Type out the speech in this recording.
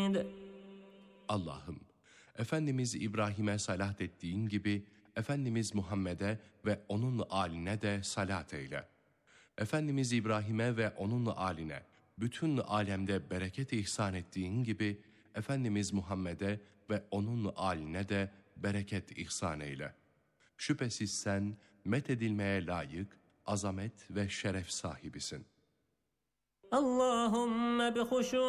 حميد. Allah'ım, Efendimiz İbrahim'e salat ettiğin gibi, Efendimiz Muhammed'e ve onun âline de salat eyle. Efendimiz İbrahim'e ve onun âline, bütün alemde bereket ihsan ettiğin gibi, Efendimiz Muhammed'e ve onun âline de bereket ihsan eyle. Şüphesiz sen, methedilmeye layık, azamet ve şeref sahibisin. اللهم بخشوع